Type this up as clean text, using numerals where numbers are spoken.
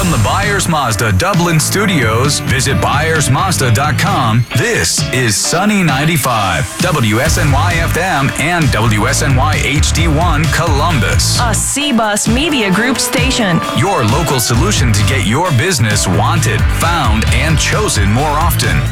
From the Byers Mazda Dublin studios, visit ByersMazda.com. This is Sunny 95, WSNY FM and WSNY HD1 Columbus. A C-Bus Media Group station. Your local solution to get your business wanted, found, and chosen more often.